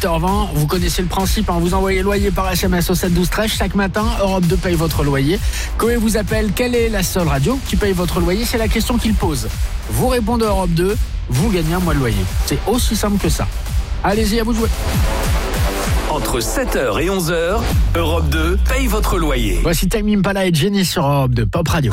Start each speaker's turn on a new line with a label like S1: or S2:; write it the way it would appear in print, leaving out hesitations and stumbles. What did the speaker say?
S1: 8h20. Vous connaissez le principe, hein, vous envoyez loyer par SMS au 7 12 13. Chaque matin, Europe 2 paye votre loyer. Coé vous appelle, quelle est la seule radio qui paye votre loyer? C'est la question qu'il pose. Vous répondez Europe 2, vous gagnez un mois de loyer. C'est aussi simple que ça. Allez-y, à vous de jouer.
S2: Entre 7h et 11h, Europe 2 paye votre loyer.
S1: Voici Time Impala et Jenny sur Europe 2 Pop Radio.